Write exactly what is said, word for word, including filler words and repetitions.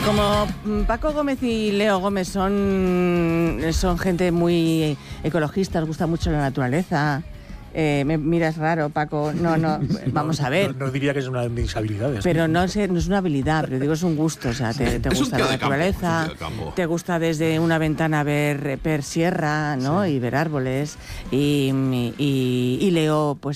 Como Paco Gómez y Leo Gómez son, son gente muy ecologista, les gusta mucho la naturaleza. Eh, me miras raro, Paco. No, no, vamos a ver. No, no diría que es una de mis habilidades. Pero no es, no es una habilidad, pero digo es un gusto. O sea, te, te gusta la naturaleza, campo, te gusta desde una ventana ver, ver sierra, ¿no? Sí. Y ver árboles. Y, y, y Leo, pues